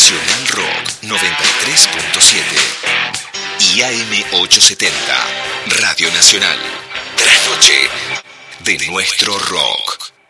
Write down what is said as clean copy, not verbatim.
Nacional Rock 93.7 y AM 870, Radio Nacional. Trasnoche de nuestro rock.